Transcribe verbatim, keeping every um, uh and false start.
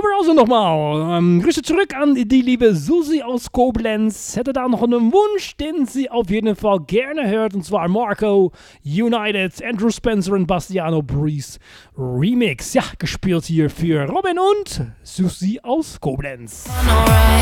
wir also nochmal. Ähm, Grüße zurück an die liebe Susi aus Koblenz. Hätte da noch einen Wunsch, den sie auf jeden Fall gerne hört. Und zwar Marco, United, Andrew Spencer und Bastiano Breeze Remix. Ja, gespielt hier für Robin und Susi aus Koblenz. Alright.